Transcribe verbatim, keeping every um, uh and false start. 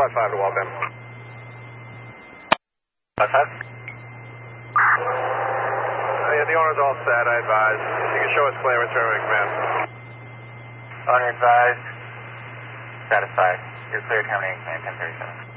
five five to Waltham. five five? Uh, yeah, the owner's all set, I advise. If you can show us clear, return to command. Owner advised. Satisfied. You're clear terminating command ten thirty-seven.